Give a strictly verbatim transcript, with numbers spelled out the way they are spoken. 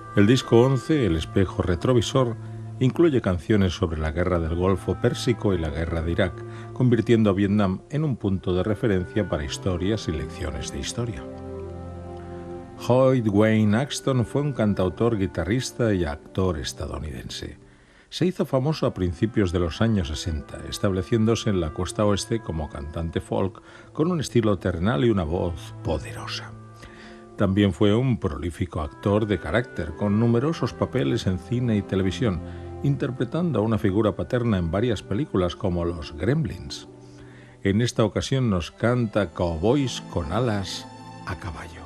El disco once, El espejo retrovisor, incluye canciones sobre la guerra del Golfo Pérsico y la guerra de Irak, convirtiendo a Vietnam en un punto de referencia para historias y lecciones de historia. Hoyt Wayne Axton fue un cantautor, guitarrista y actor estadounidense. Se hizo famoso a principios de los años sesenta, estableciéndose en la costa oeste como cantante folk con un estilo terrenal y una voz poderosa. También fue un prolífico actor de carácter, con numerosos papeles en cine y televisión, interpretando a una figura paterna en varias películas como Los Gremlins. En esta ocasión nos canta Cowboys con alas a caballo.